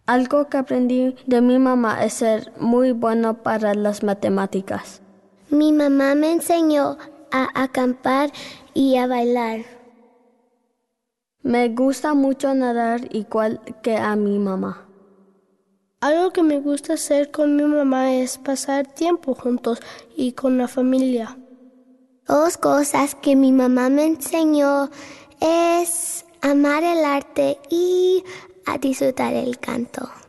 Algo que aprendí de mi mamá es ser muy bueno para las matemáticas. Mi mamá me enseñó a acampar y a bailar. Me gusta mucho nadar igual que a mi mamá. Algo que me gusta hacer con mi mamá es pasar tiempo juntos y con la familia. Dos cosas que mi mamá me enseñó es amar el arte y a disfrutar el canto.